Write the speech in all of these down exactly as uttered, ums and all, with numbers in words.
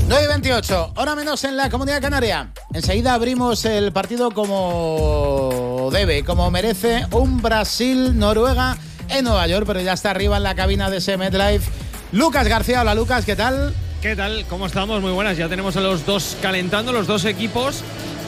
nueve y veintiocho, hora menos en la Comunidad Canaria. Enseguida abrimos el partido como debe, como merece, un Brasil-Noruega en Nueva York, pero ya está arriba en la cabina de ese MetLife Lucas García. Hola Lucas, ¿qué tal? ¿Qué tal? ¿Cómo estamos? Muy buenas. Ya tenemos a los dos calentando, los dos equipos.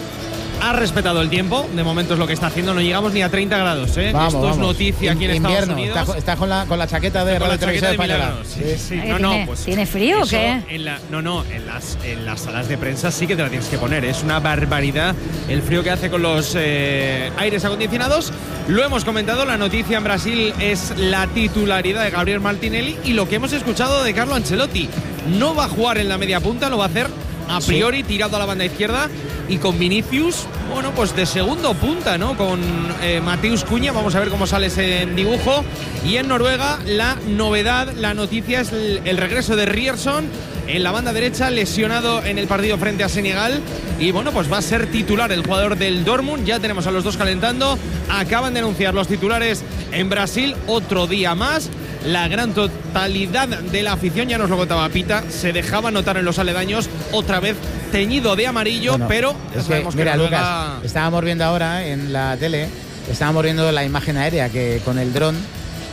Ha respetado el tiempo, de momento es lo que está haciendo, no llegamos ni a treinta grados, ¿eh? Vamos, Esto vamos. es noticia aquí en Invierno. Estados Unidos. Está, está con, la, con la chaqueta de Radio Televisión Española. Sí, sí, sí. No, ¿Tiene, no, pues, ¿Tiene frío o eso qué? En la, no, no, en las, en las salas de prensa sí que te la tienes que poner. Es una barbaridad el frío que hace con los eh, aires acondicionados. Lo hemos comentado, la noticia en Brasil es la titularidad de Gabriel Martinelli y lo que hemos escuchado de Carlo Ancelotti. No va a jugar en la media punta, lo va a hacer a priori sí, tirado a la banda izquierda y con Vinicius, bueno, pues de segundo punta, ¿no? Con eh, Mateus Cunha, vamos a ver cómo sale ese dibujo. Y en Noruega la novedad, la noticia es el, el regreso de Ryerson en la banda derecha, lesionado en el partido frente a Senegal. Y bueno, pues va a ser titular el jugador del Dortmund. Ya tenemos a los dos calentando. Acaban de anunciar los titulares en Brasil, otro día más. La gran totalidad de la afición, ya nos lo contaba Pita, se dejaba notar en los aledaños, otra vez teñido de amarillo, bueno, pero es que, mira, Noruega... Lucas, estábamos viendo ahora en la tele, estábamos viendo la imagen aérea que con el dron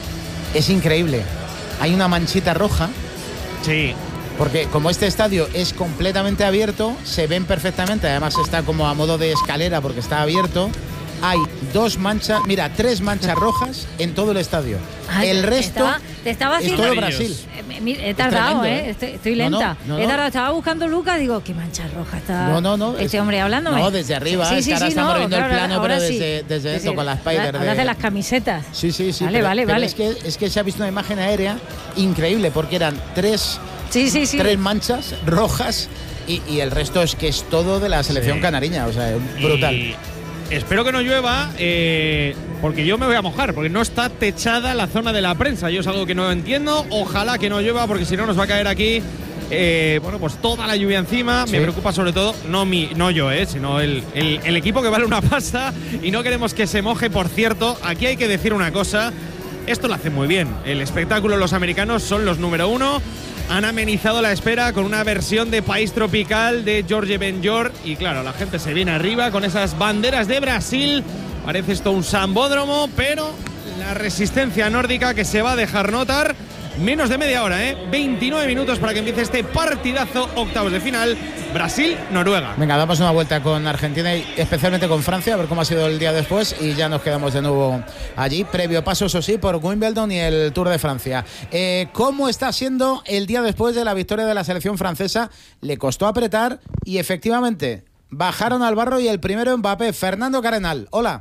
es increíble. Hay una manchita roja. Sí. Porque como este estadio es completamente abierto, se ven perfectamente, además está como a modo de escalera porque está abierto. Hay dos manchas, mira, tres manchas rojas en todo el estadio. Ay, el resto estaba, te estaba es todo Brasil. He tardado, tremendo, ¿eh? Estoy, estoy lenta. No, no, no, he tardado, estaba buscando Lucas, digo, ¿qué mancha roja está no, no, no, este es, hombre hablándome? No, desde arriba, sí, sí, ahora sí, estamos no, viendo claro, el plano, pero sí. desde, desde esto, con la Spider. Hablas de... de las camisetas. Sí, sí, sí. Vale, pero, vale, pero vale. Es que, es que se ha visto una imagen aérea increíble, porque eran tres, sí, sí, sí. tres manchas rojas y, y el resto es que es todo de la selección sí. canariña, o sea, brutal. Y... espero que no llueva, eh, porque yo me voy a mojar, porque no está techada la zona de la prensa. Yo es algo que no entiendo. Ojalá que no llueva, porque si no nos va a caer aquí, eh, bueno, pues toda la lluvia encima. Sí. Me preocupa sobre todo, no mi, no yo, eh, sino el, el, el equipo que vale una pasta y no queremos que se moje. Por cierto, aquí hay que decir una cosa. Esto lo hace muy bien. El espectáculo, los americanos son los número uno. Han amenizado la espera con una versión de País Tropical de Jorge Benjor. Y claro, la gente se viene arriba con esas banderas de Brasil. Parece esto un sambódromo, pero la resistencia nórdica que se va a dejar notar. Menos de media hora, ¿eh? veintinueve minutos para que empiece este partidazo, octavos de final, Brasil-Noruega. Venga, damos una vuelta con Argentina y especialmente con Francia, a ver cómo ha sido el día después y ya nos quedamos de nuevo allí. Previo paso, eso sí, por Wimbledon y el Tour de Francia. Eh, ¿Cómo está siendo el día después de la victoria de la selección francesa? Le costó apretar y efectivamente bajaron al barro y el primero Mbappé, Fernando Carenal. Hola.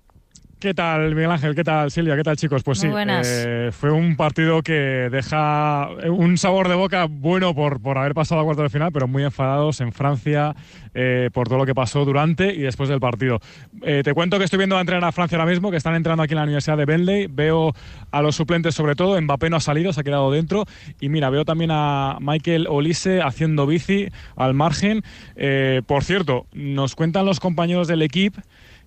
¿Qué tal, Miguel Ángel? ¿Qué tal, Silvia? ¿Qué tal, chicos? Pues Muy sí, eh, fue un partido que deja un sabor de boca bueno por, por haber pasado a cuartos de final, pero muy enfadados en Francia eh, por todo lo que pasó durante y después del partido. Eh, te cuento que estoy viendo a entrenar a Francia ahora mismo, que están entrando aquí en la Universidad de Bentley. Veo a los suplentes sobre todo. Mbappé no ha salido, se ha quedado dentro. Y mira, veo también a Michael Olise haciendo bici al margen. Eh, por cierto, nos cuentan los compañeros del equipo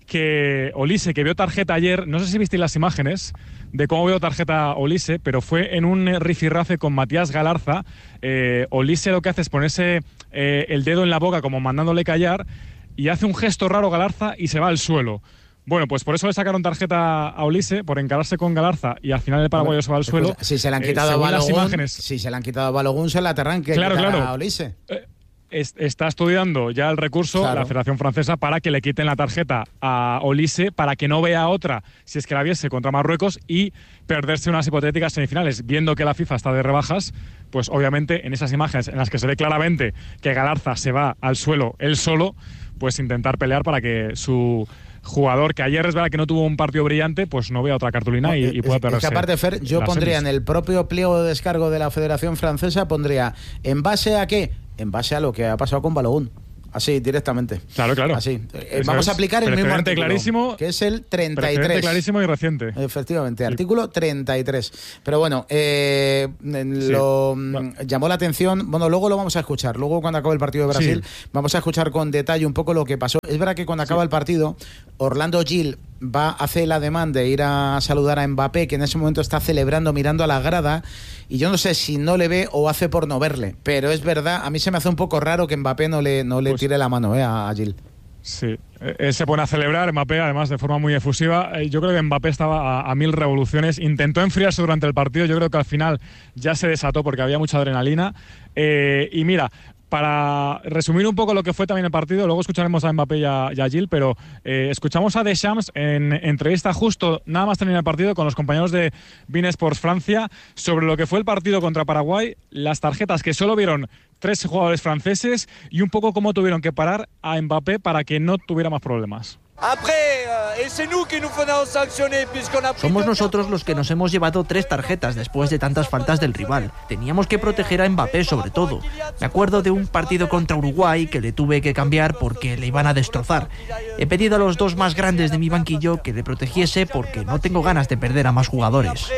que Olise, que vio tarjeta ayer, no sé si visteis las imágenes de cómo veo tarjeta Olise, pero fue en un rifirrafe con Matías Galarza. Eh, Olise lo que hace es ponerse eh, el dedo en la boca como mandándole callar y hace un gesto raro Galarza y se va al suelo. Bueno, pues por eso le sacaron tarjeta a Olise, por encararse con Galarza y al final el paraguayo se va al suelo. Si se le han quitado eh, a Balogun, imágenes, si se le han quitado a Balogun, se la aterran que claro, claro. a Olise. Eh, Está estudiando ya el recurso claro. la Federación Francesa para que le quiten la tarjeta a Olise para que no vea otra si es que la viese contra Marruecos y perderse unas hipotéticas semifinales. Viendo que la FIFA está de rebajas, pues obviamente en esas imágenes en las que se ve claramente que Galarza se va al suelo él solo, pues intentar pelear para que su jugador, que ayer es verdad que no tuvo un partido brillante, pues no vea otra cartulina no, y, y pueda perderse. Es que aparte, Fer, yo pondría semis. En el propio pliego de descargo de la Federación Francesa, pondría ¿en base a qué? En base a lo que ha pasado con Balogun. Así, directamente. Claro, claro. Así. Eh, vamos a aplicar el mismo artículo, clarísimo, que es el treinta y tres. Clarísimo y reciente. Efectivamente, artículo sí. treinta y tres. Pero bueno, eh, lo sí. llamó la atención. Bueno, luego lo vamos a escuchar. Luego, cuando acabe el partido de Brasil, sí. vamos a escuchar con detalle un poco lo que pasó. Es verdad que cuando acaba sí. el partido, Orlando Gil va, hace la demanda de ir a saludar a Mbappé, que en ese momento está celebrando mirando a la grada, y yo no sé si no le ve o hace por no verle, pero es verdad, a mí se me hace un poco raro que Mbappé no le, no le pues, tire la mano eh, a Gil. Sí, él se pone a celebrar, Mbappé, además de forma muy efusiva. Yo creo que Mbappé estaba a, a mil revoluciones, intentó enfriarse durante el partido, yo creo que al final ya se desató porque había mucha adrenalina. Eh, y mira, para resumir un poco lo que fue también el partido, luego escucharemos a Mbappé y a, y a Gil, pero eh, escuchamos a Deschamps en entrevista justo nada más terminar el partido con los compañeros de beIN Sports Francia sobre lo que fue el partido contra Paraguay, las tarjetas que solo vieron tres jugadores franceses y un poco cómo tuvieron que parar a Mbappé para que no tuviera más problemas. Somos nosotros los que nos hemos llevado tres tarjetas después de tantas faltas del rival. Teníamos que proteger a Mbappé sobre todo. Me acuerdo de un partido contra Uruguay que le tuve que cambiar porque le iban a destrozar. He pedido a los dos más grandes de mi banquillo que le protegiese porque no tengo ganas de perder a más jugadores.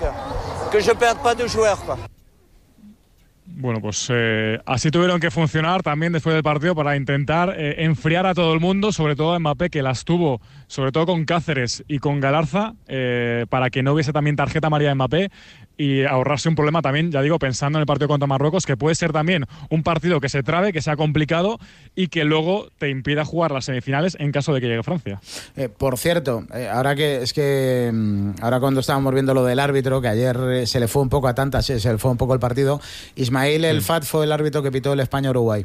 Bueno, pues eh, así tuvieron que funcionar también después del partido para intentar eh, enfriar a todo el mundo, sobre todo a Mbappé, que las tuvo, sobre todo con Cáceres y con Galarza, eh, para que no hubiese también tarjeta amarilla de Mbappé y ahorrarse un problema también, ya digo, pensando en el partido contra Marruecos, que puede ser también un partido que se trabe, que sea complicado y que luego te impida jugar las semifinales en caso de que llegue Francia. Eh, por cierto, eh, ahora que es que ahora cuando estábamos viendo lo del árbitro, que ayer eh, se le fue un poco a tantas, eh, se le fue un poco el partido, Ismail El Fat fue el árbitro que pitó el España-Uruguay.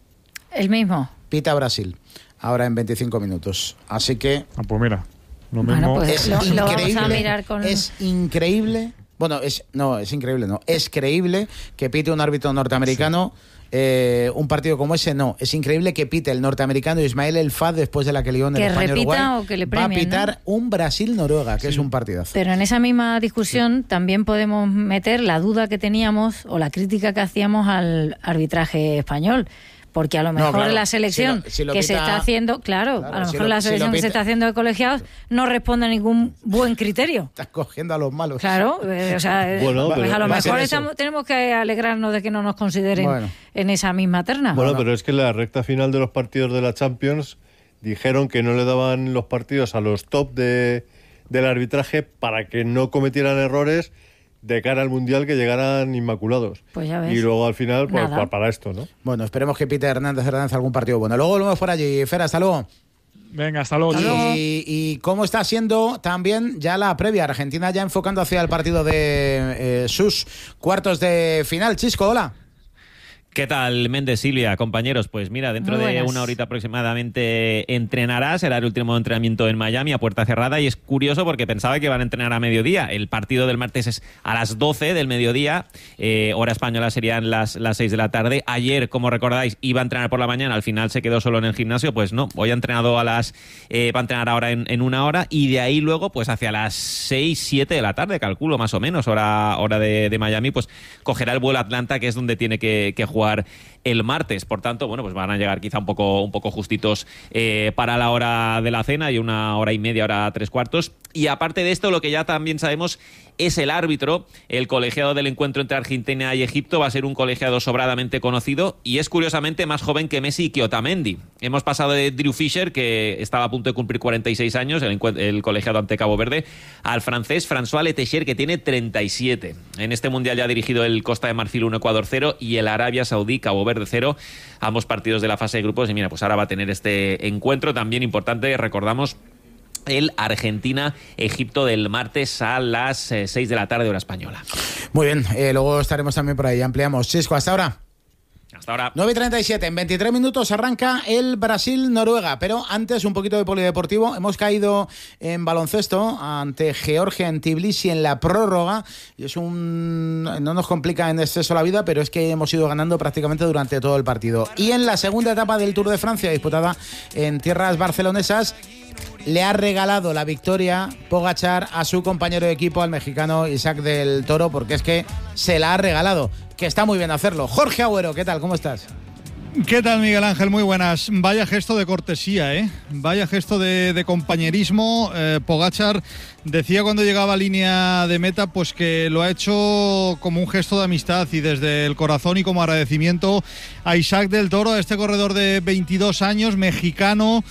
¿El mismo? Pita Brasil, ahora en veinticinco minutos. Así que... Ah, pues mira, lo bueno, mismo... Pues es lo, increíble, lo vamos a mirar con... es increíble... Bueno, es no, es increíble, no. Es creíble que pite un árbitro norteamericano sí. eh, un partido como ese, no. Es increíble que pite el norteamericano Ismail El Fat después de la que lió en el España-Uruguay. O que le premien, va a pitar, ¿no?, un Brasil-Noruega, que sí. es un partidazo. Pero en esa misma discusión sí. también podemos meter la duda que teníamos o la crítica que hacíamos al arbitraje español. Porque a lo mejor no, claro. la selección si lo, si lo que pita, se está haciendo, claro, claro a lo si mejor lo, la selección si que se está haciendo de colegiados no responde a ningún buen criterio. Estás cogiendo a los malos. Claro, eh, o sea, bueno, pues a lo mejor estamos, tenemos que alegrarnos de que no nos consideren bueno. en esa misma terna. Bueno, bueno, pero es que en la recta final de los partidos de la Champions dijeron que no le daban los partidos a los top de, del arbitraje para que no cometieran errores de cara al Mundial, que llegaran inmaculados. Pues ya ves. Y luego al final, pues para, para esto, ¿no? Bueno, esperemos que Peter Hernández Hernández algún partido bueno. Luego volvemos por allí. Fer, hasta luego. Venga, hasta luego. Y, y cómo está siendo también ya la previa. Argentina ya enfocando hacia el partido de eh, sus cuartos de final. Chisco, hola. ¿Qué tal, Méndez, Silvia, compañeros? Pues mira, dentro de una horita aproximadamente entrenará, será el último entrenamiento en Miami a puerta cerrada, y es curioso porque pensaba que iban a entrenar a mediodía. El partido del martes es a las doce del mediodía, eh, hora española serían las, las seis de la tarde. Ayer, como recordáis, iba a entrenar por la mañana, al final se quedó solo en el gimnasio, pues no, hoy ha entrenado a las, eh, va a entrenar ahora en, en una hora, y de ahí luego, pues hacia las seis, siete de la tarde, calculo más o menos, hora, hora de, de Miami, pues cogerá el vuelo a Atlanta, que es donde tiene que, que jugar el martes. Por tanto, bueno, pues van a llegar quizá un poco, un poco justitos eh, para la hora de la cena, y una hora y media, hora tres cuartos. Y aparte de esto, lo que ya también sabemos es el árbitro. El colegiado del encuentro entre Argentina y Egipto va a ser un colegiado sobradamente conocido, y es curiosamente más joven que Messi y que Otamendi. Hemos pasado de Drew Fisher, que estaba a punto de cumplir cuarenta y seis años, el, el colegiado ante Cabo Verde, al francés François Letechère, que tiene treinta y siete. En este mundial ya ha dirigido el Costa de Marfil uno, Ecuador cero, y el Arabia Saudí, Cabo Verde cero, ambos partidos de la fase de grupos. Y mira, pues ahora va a tener este encuentro también importante, recordamos, el Argentina-Egipto del martes a las eh, seis de la tarde, hora española. Muy bien, eh, luego estaremos también por ahí, ampliamos. Chisco, hasta ahora. Hasta ahora. nueve y treinta y siete, en veintitrés minutos arranca el Brasil-Noruega, pero antes un poquito de polideportivo. Hemos caído en baloncesto ante Georgia en Tbilisi en la prórroga, y es un... no nos complica en exceso la vida, pero es que hemos ido ganando prácticamente durante todo el partido. Y en la segunda etapa del Tour de Francia, disputada en tierras barcelonesas, le ha regalado la victoria Pogačar a su compañero de equipo, al mexicano Isaac del Toro, porque es que se la ha regalado, que está muy bien hacerlo. Jorge Agüero, ¿qué tal? ¿Cómo estás? ¿Qué tal, Miguel Ángel? Muy buenas. Vaya gesto de cortesía, ¿eh? Vaya gesto de, de compañerismo. Eh, Pogačar decía cuando llegaba a línea de meta, pues que lo ha hecho como un gesto de amistad y desde el corazón, y como agradecimiento a Isaac del Toro, a este corredor de veintidós años, mexicano,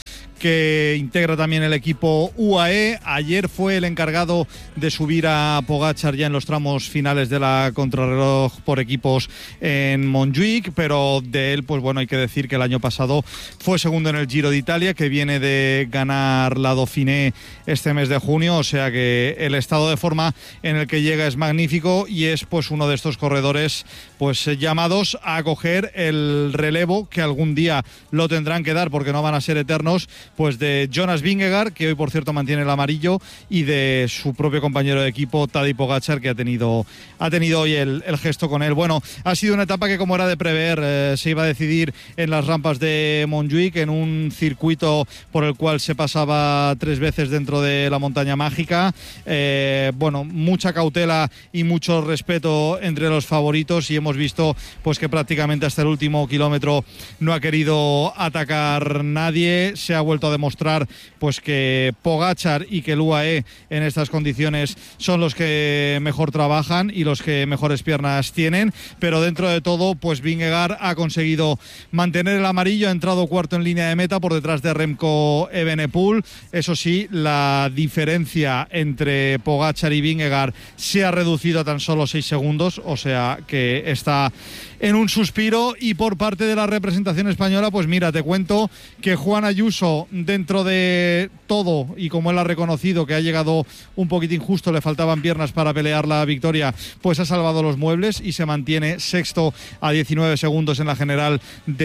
que integra también el equipo U A E. Ayer fue el encargado de subir a Pogačar ya en los tramos finales de la contrarreloj por equipos en Montjuic, pero de él, pues bueno, hay que decir que el año pasado fue segundo en el Giro de Italia, que viene de ganar la Dauphiné este mes de junio, o sea que el estado de forma en el que llega es magnífico y es pues uno de estos corredores pues llamados a coger el relevo, que algún día lo tendrán que dar porque no van a ser eternos, pues de Jonas Vingegaard, que hoy por cierto mantiene el amarillo, y de su propio compañero de equipo Tadej Pogačar, que ha tenido, ha tenido hoy el, el gesto con él. Bueno, ha sido una etapa que, como era de prever, eh, se iba a decidir en las rampas de Montjuic, en un circuito por el cual se pasaba tres veces dentro de la montaña mágica. Eh, bueno, mucha cautela y mucho respeto entre los favoritos, y hemos visto pues que prácticamente hasta el último kilómetro no ha querido atacar nadie. Se ha vuelto a demostrar pues que Pogačar y que el U A E en estas condiciones son los que mejor trabajan y los que mejores piernas tienen, pero dentro de todo pues Vingegaard ha conseguido mantener el amarillo, ha entrado cuarto en línea de meta por detrás de Remco Evenepoel. Eso sí, la diferencia entre Pogačar y Vingegaard se ha reducido a tan solo seis segundos, o sea que está en un suspiro. Y por parte de la representación española, pues mira, te cuento que Juan Ayuso, dentro de todo, y como él ha reconocido que ha llegado un poquitín justo, le faltaban piernas para pelear la victoria, pues ha salvado los muebles y se mantiene sexto a diecinueve segundos en la general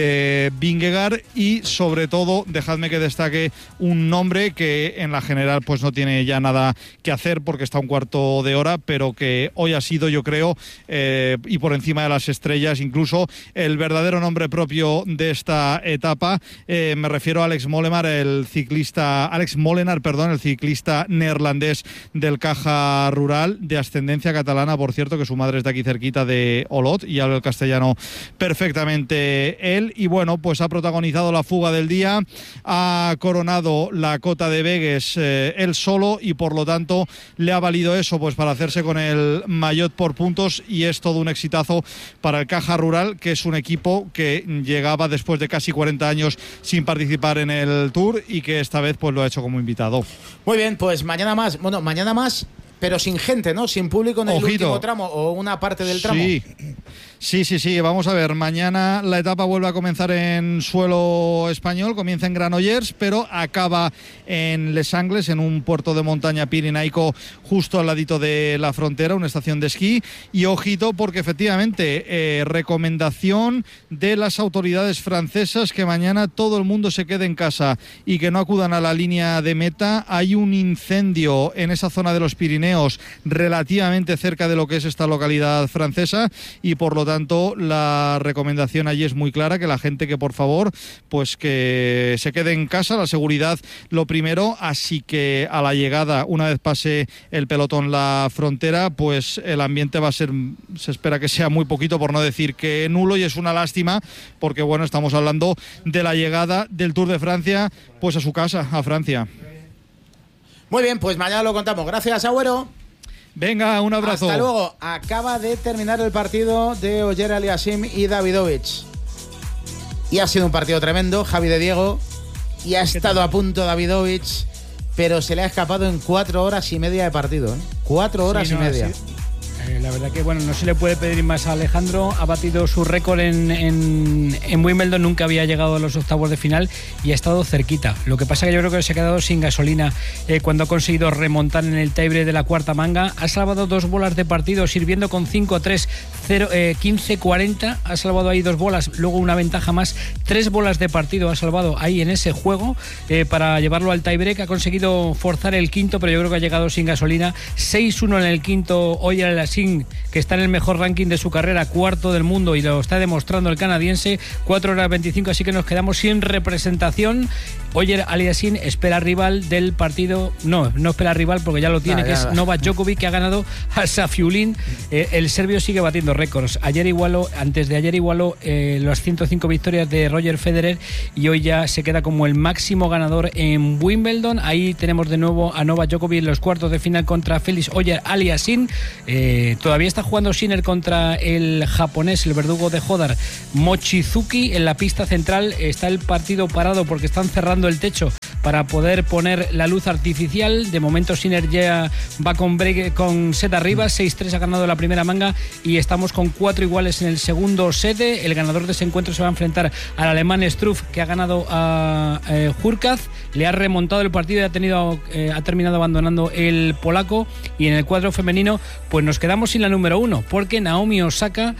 de Vingegaard. Y sobre todo, dejadme que destaque un nombre que en la general pues no tiene ya nada que hacer porque está un cuarto de hora, pero que hoy ha sido, yo creo, eh, y por encima de las estrellas, incluso el verdadero nombre propio de esta etapa. Eh, me refiero a Alex Molenaar, el ciclista, Alex Molenaar, perdón, el ciclista neerlandés del Caja Rural, de ascendencia catalana, por cierto, que su madre es de aquí cerquita, de Olot, y habla el castellano perfectamente él. Y bueno, pues ha protagonizado la fuga del día, ha coronado la cota de Vegues eh, él solo, y por lo tanto le ha valido eso pues para hacerse con el maillot por puntos, y es todo un exitazo para el Caja Rural, que es un equipo que llegaba después de casi cuarenta años sin participar en el Tour y que esta vez pues lo ha hecho como invitado. Muy bien, pues mañana más, bueno, mañana más, pero sin gente, ¿no? Sin público en el Ojito. último tramo o una parte del tramo. Sí. Sí, sí, sí, vamos a ver, mañana la etapa vuelve a comenzar en suelo español, comienza en Granollers, pero acaba en Les Angles, en un puerto de montaña pirenaico justo al ladito de la frontera, una estación de esquí. Y ojito, porque efectivamente, eh, recomendación de las autoridades francesas que mañana todo el mundo se quede en casa y que no acudan a la línea de meta. Hay un incendio en esa zona de los Pirineos relativamente cerca de lo que es esta localidad francesa, y por lo tanto la recomendación allí es muy clara, que la gente que por favor pues que se quede en casa, la seguridad lo primero. Así que a la llegada, una vez pase el pelotón la frontera, pues el ambiente va a ser, se espera que sea muy poquito, por no decir que nulo, y es una lástima porque bueno, estamos hablando de la llegada del Tour de Francia pues a su casa, a Francia. Muy bien, pues mañana lo contamos. Gracias, Agüero. Venga, un abrazo. Hasta luego. Acaba de terminar el partido de Ogier Aliassime y Davidovich. Y ha sido un partido tremendo, Javi de Diego. Y ha estado a punto Davidovich, pero se le ha escapado en cuatro horas y media de partido. ¿eh? Cuatro horas sí, no, y media. Sí. Eh, la verdad que bueno, no se le puede pedir más a Alejandro. Ha batido su récord en, en, en Wimbledon, nunca había llegado a los octavos de final y ha estado cerquita. Lo que pasa que yo creo que se ha quedado sin gasolina eh, cuando ha conseguido remontar en el tiebreak de la cuarta manga. Ha salvado dos bolas de partido, sirviendo con cinco a tres, quince cuarenta. Ha salvado ahí dos bolas, luego una ventaja más. Tres bolas de partido ha salvado ahí en ese juego eh, para llevarlo al tiebreak. Ha conseguido forzar el quinto, pero yo creo que ha llegado sin gasolina. seis uno en el quinto. Hoy el Aliassime, que está en el mejor ranking de su carrera, cuarto del mundo, y lo está demostrando el canadiense. cuatro horas veinticinco, así que nos quedamos sin representación. Ogier Aliassime espera rival del partido. No, no espera rival porque ya lo tiene, ah, que ya, es ya. Novak Djokovic, que ha ganado a Safiulin. Eh, el serbio sigue batiendo récords. Ayer igualó, antes de ayer igualó eh, las ciento cinco victorias de Roger Federer, y hoy ya se queda como el máximo ganador en Wimbledon. Ahí tenemos de nuevo a Novak Djokovic en los cuartos de final contra Félix Ogier Aliassime. Eh, todavía está jugando Sinner contra el japonés, el verdugo de Hodar, Mochizuki, en la pista central. Está el partido parado porque están cerrando el techo para poder poner la luz artificial. De momento Sinner ya va con, break, con set arriba, seis tres ha ganado la primera manga y estamos con cuatro iguales en el segundo set. El ganador de ese encuentro se va a enfrentar al alemán Struff, que ha ganado a eh, Hurkacz, le ha remontado el partido y ha, tenido, eh, ha terminado abandonando el polaco. Y en el cuadro femenino pues nos quedamos sin la número uno, porque Naomi Osaka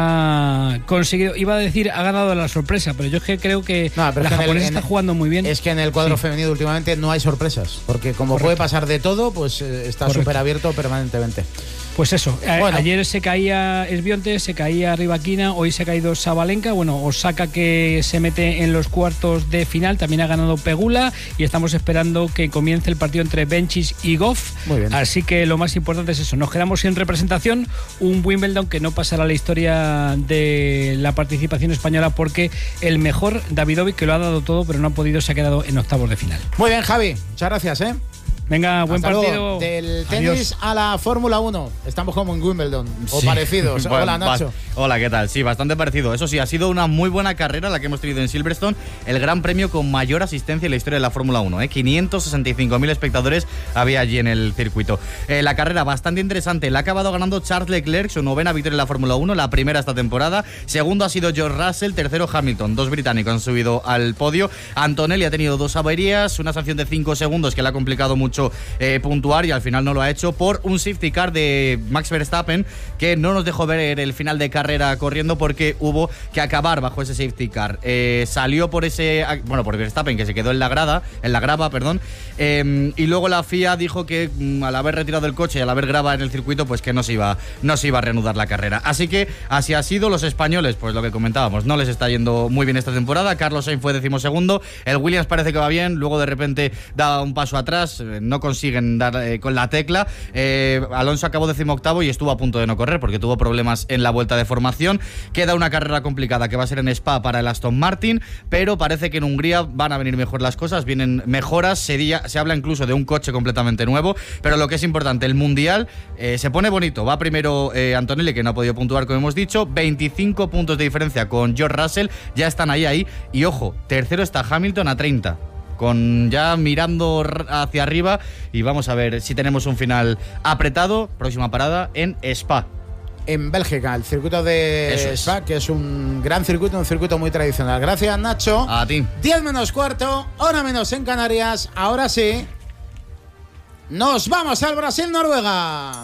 ha conseguido, iba a decir ha ganado la sorpresa, pero yo creo que no, la japonesa está jugando muy bien. Es que en el cuadro sí. femenino últimamente no hay sorpresas, porque como Correcto. puede pasar de todo, pues eh, está súper abierto permanentemente. Pues eso, bueno. Ayer se caía Esbionte, se caía Rybakina, hoy se ha caído Sabalenka. Bueno, Osaka, que se mete en los cuartos de final, también ha ganado Pegula y estamos esperando que comience el partido entre Benchis y Goff. Muy bien. Así que lo más importante es eso, nos quedamos sin representación, un Wimbledon que no pasará a la historia de la participación española, porque el mejor Davidovic, que lo ha dado todo pero no ha podido, se ha quedado en octavos de final. Muy bien, Javi, muchas gracias, ¿eh? Venga, buen Hasta partido. Luego. Del tenis Adiós. A la Fórmula uno. Estamos como en Wimbledon, o sí. parecidos. Bueno, hola, Nacho. Hola, ¿qué tal? Sí, bastante parecido. Eso sí, ha sido una muy buena carrera la que hemos tenido en Silverstone, el gran premio con mayor asistencia en la historia de la Fórmula uno. ¿eh? quinientos sesenta y cinco mil espectadores había allí en el circuito. Eh, la carrera bastante interesante. La ha acabado ganando Charles Leclerc, su novena victoria en la Fórmula uno, la primera esta temporada. Segundo ha sido George Russell, tercero Hamilton. Dos británicos han subido al podio. Antonelli ha tenido dos averías, una sanción de cinco segundos que le ha complicado mucho eh, puntuar y al final no lo ha hecho por un safety car de Max Verstappen, que no nos dejó ver el final de carrera corriendo porque hubo que acabar bajo ese safety car. Eh, salió por ese, bueno, por Verstappen, que se quedó en la grada, en la grava, perdón, eh, y luego la F I A dijo que mm, al haber retirado el coche y al haber grava en el circuito, pues que no se iba, no se iba a reanudar la carrera. Así que así ha sido. Los españoles, pues lo que comentábamos, no les está yendo muy bien esta temporada. Carlos Sainz fue decimosegundo, el Williams parece que va bien, luego de repente da un paso atrás, eh, no consiguen dar eh, con la tecla. eh, Alonso acabó decimoctavo y estuvo a punto de no correr porque tuvo problemas en la vuelta de formación. Queda una carrera complicada que va a ser en Spa para el Aston Martin, pero parece que en Hungría van a venir mejor las cosas, vienen mejoras, se, dia, se habla incluso de un coche completamente nuevo, pero lo que es importante, el Mundial eh, se pone bonito. Va primero eh, Antonelli, que no ha podido puntuar como hemos dicho, veinticinco puntos de diferencia con George Russell, ya están ahí ahí, y ojo, tercero está Hamilton a treinta, con ya mirando hacia arriba, y vamos a ver si tenemos un final apretado. Próxima parada en Spa, en Bélgica, el circuito de es. Spa, que es un gran circuito, un circuito muy tradicional. Gracias, Nacho. A ti. diez menos cuarto, hora menos en Canarias. Ahora sí, nos vamos al Brasil-Noruega.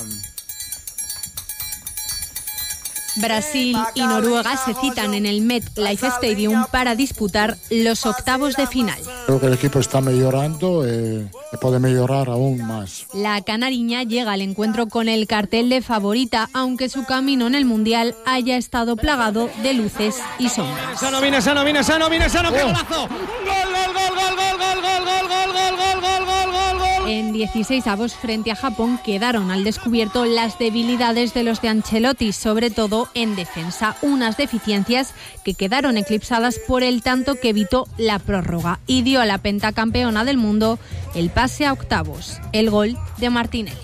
Brasil y Noruega se citan en el MetLife Stadium para disputar los octavos de final. Creo que el equipo está mejorando eh, y puede mejorar aún más. La canariña llega al encuentro con el cartel de favorita, aunque su camino en el Mundial haya estado plagado de luces y sombras. Sano, viene sano, viene sano, viene sano, ¡qué golazo! ¡Gol, gol, gol, gol, gol, gol, gol, gol, gol, gol, gol, gol, gol, gol, gol! En dieciseisavos frente a Japón quedaron al descubierto las debilidades de los de Ancelotti, sobre todo en defensa, unas deficiencias que quedaron eclipsadas por el tanto que evitó la prórroga y dio a la pentacampeona del mundo el pase a octavos, el gol de Martinelli.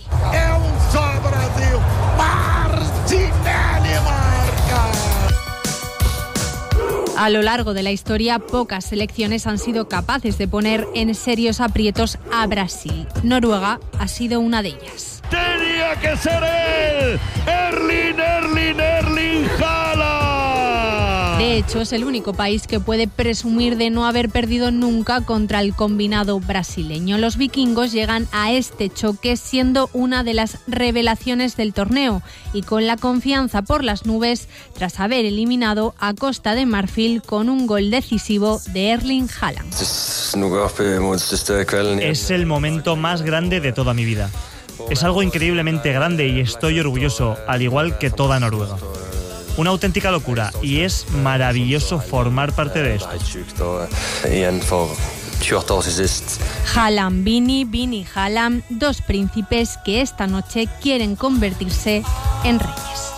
A lo largo de la historia, pocas selecciones han sido capaces de poner en serios aprietos a Brasil. Noruega ha sido una de ellas. ¡Tenía que ser él! ¡Erling, Erling, Erling Haaland! De hecho, es el único país que puede presumir de no haber perdido nunca contra el combinado brasileño. Los vikingos llegan a este choque siendo una de las revelaciones del torneo y con la confianza por las nubes tras haber eliminado a Costa de Marfil con un gol decisivo de Erling Haaland. Es el momento más grande de toda mi vida. Es algo increíblemente grande y estoy orgulloso, al igual que toda Noruega. Una auténtica locura y es maravilloso formar parte de esto. Haaland, Vini, Vini, Haaland, dos príncipes que esta noche quieren convertirse en reyes.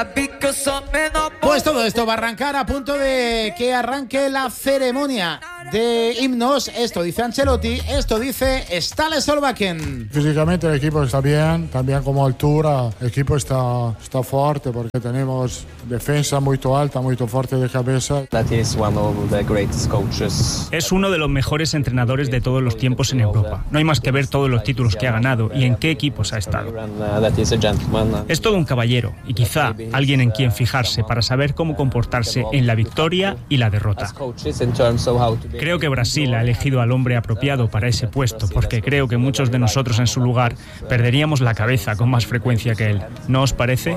Pues todo esto va a arrancar a punto de que arranque la ceremonia de himnos. Esto dice Ancelotti, esto dice Ståle Solbakken. Físicamente el equipo está bien, también como altura, el equipo está, está fuerte porque tenemos defensa muy alta, muy fuerte de cabeza. Es uno de los mejores entrenadores de todos los tiempos en Europa. No hay más que ver todos los títulos que ha ganado y en qué equipos ha estado. Es todo un caballero y quizá alguien en quien fijarse para saber cómo comportarse en la victoria y la derrota. Creo que Brasil ha elegido al hombre apropiado para ese puesto, porque creo que muchos de nosotros en su lugar perderíamos la cabeza con más frecuencia que él. ¿No os parece?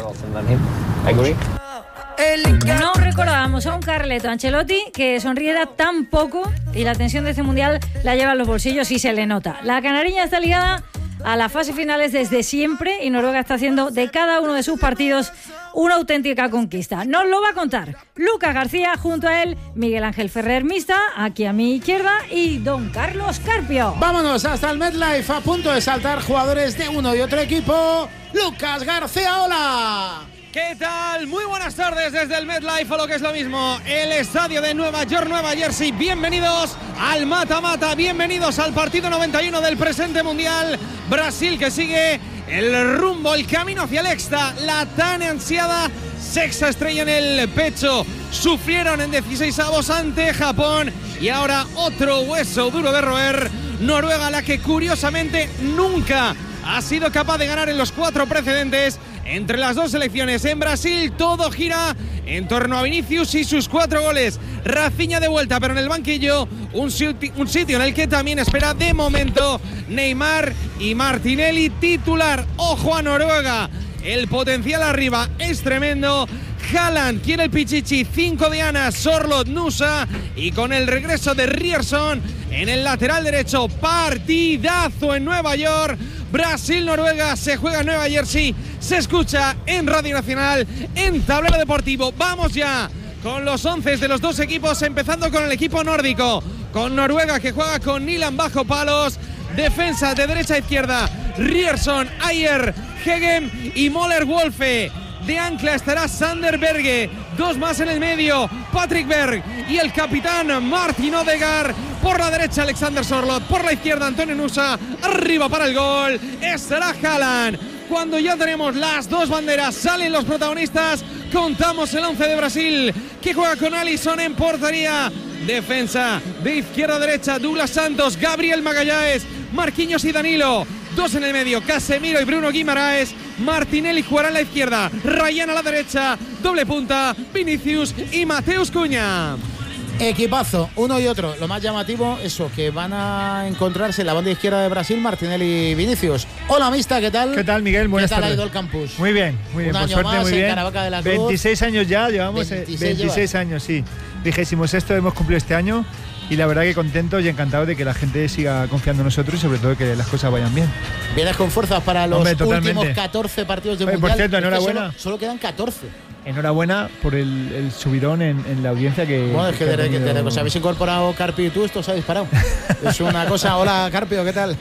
No recordábamos a un Carleto Ancelotti que sonriera tan poco y la tensión de este mundial la lleva en los bolsillos y se le nota. La canariña está ligada a las fases finales desde siempre y Noruega está haciendo de cada uno de sus partidos una auténtica conquista. Nos lo va a contar Lucas García, junto a él Miguel Ángel Ferrer Mista, aquí a mi izquierda, y don Carlos Carpio. Vámonos hasta el MetLife, a punto de saltar jugadores de uno y otro equipo. Lucas García, hola. ¿Qué tal? Muy buenas tardes desde el MetLife, o lo que es lo mismo, el estadio de Nueva York, Nueva Jersey. Bienvenidos al mata-mata, bienvenidos al partido noventa y uno del presente mundial. Brasil que sigue el rumbo, el camino hacia el extra, la tan ansiada sexta estrella en el pecho. Sufrieron en dieciseisavos ante Japón y ahora otro hueso duro de roer. Noruega, la que curiosamente nunca ha sido capaz de ganar en los cuatro precedentes entre las dos selecciones. En Brasil todo gira en torno a Vinicius y sus cuatro goles. Rafinha de vuelta, pero en el banquillo un sitio, un sitio en el que también espera de momento Neymar y Martinelli titular. Ojo a Noruega, el potencial arriba es tremendo. Haaland quiere el pichichi, cinco dianas, Sorloth, Nusa, y con el regreso de Ryerson en el lateral derecho. Partidazo en Nueva York. Brasil-Noruega se juega en Nueva Jersey, se escucha en Radio Nacional, en Tablero Deportivo. Vamos ya con los once de los dos equipos, empezando con el equipo nórdico, con Noruega que juega con Nyland bajo palos, defensa de derecha a izquierda, Ryerson, Ayer, Hegem y Moller Wolfe. De ancla estará Sander Berge, dos más en el medio, Patrick Berg y el capitán Martin Odegaard. Por la derecha Alexander Sorloth, por la izquierda Antonio Nusa, arriba para el gol estará Haaland. Cuando ya tenemos las dos banderas, salen los protagonistas, contamos el once de Brasil, que juega con Alisson en portería. Defensa de izquierda a derecha, Douglas Santos, Gabriel Magalhães, Marquinhos y Danilo. Dos en el medio, Casemiro y Bruno Guimaraes. Martinelli jugará en la izquierda, Ryan a la derecha, doble punta, Vinicius y Mateus Cunha. Equipazo, uno y otro. Lo más llamativo, eso, que van a encontrarse en la banda izquierda de Brasil, Martinelli y Vinicius. Hola, Mista, ¿qué tal? ¿Qué tal, Miguel? Buenas tardes. ¿Qué tal tardes. ha ido el campus? Muy bien, muy bien, Un por año suerte, más muy en bien. Caravaca de la Cruz. veintiséis años ya, llevamos veintiséis, veintiséis años, sí. Vigésimo sexto hemos cumplido este año. Y la verdad que contentos y encantados de que la gente siga confiando en nosotros y sobre todo que las cosas vayan bien. Vienes con fuerzas para los Hombre, últimos catorce partidos de Oye, Mundial. por cierto, enhorabuena. Solo, solo quedan catorce. Enhorabuena por el, el subidón en, en la audiencia que... Bueno, es que, que desde que, tenido... desde que os habéis incorporado Carpio y tú, esto se ha disparado. Es una cosa... Hola, Carpio, ¿qué tal?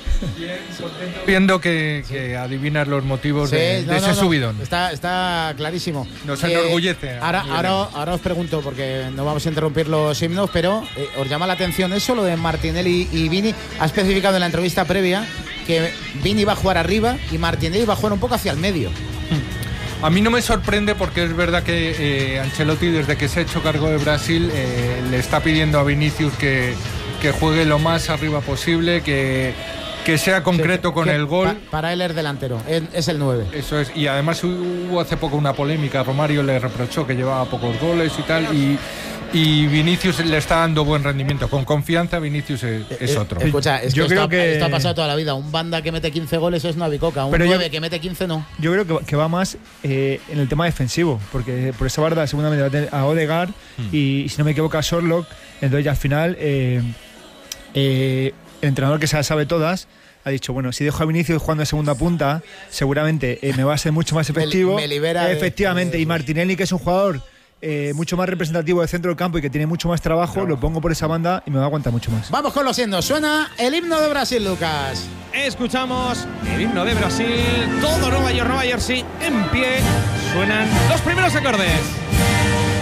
Viendo que, que adivinas los motivos sí, de, no, de ese no, no. subidón. Está, está clarísimo. Nos eh, enorgullece. Ahora, ahora, ahora os pregunto, porque no vamos a interrumpir los himnos, pero eh, os llama la atención eso, lo de Martinelli y Vini. Ha especificado en la entrevista previa que Vini va a jugar arriba y Martinelli va a jugar un poco hacia el medio. A mí no me sorprende porque es verdad que eh, Ancelotti, desde que se ha hecho cargo de Brasil, eh, le está pidiendo a Vinicius que, que juegue lo más arriba posible, que, que sea concreto que, con que el gol. Pa, para él es delantero, es, es el nueve. Eso es, y además hubo hace poco una polémica, Romario le reprochó que llevaba pocos goles y tal, y... Y Vinicius le está dando buen rendimiento. Con confianza, Vinicius es, es otro. Escucha, es yo que, creo esto, que esto ha pasado toda la vida. Un banda que mete quince goles es una bicoca. Un Pero nueve yo, que mete quince no. Yo creo que, que va más eh, en el tema defensivo. Porque por esa banda seguramente a Odegaard hmm. y, si no me equivoco, a Sorloth. Entonces, ya al final, eh, eh, el entrenador que se las sabe todas ha dicho, bueno, si dejo a Vinicius jugando de segunda punta, seguramente eh, me va a ser mucho más efectivo. Me, me libera Efectivamente. De, de, y Martinelli, que es un jugador... Eh, mucho más representativo del centro del campo y que tiene mucho más trabajo, claro. Lo pongo por esa banda y me va a aguantar mucho más. Vamos con los himnos. Suena el himno de Brasil, Lucas. Escuchamos el himno de Brasil. Todo Nueva York, Nueva Jersey en pie. Suenan los primeros acordes.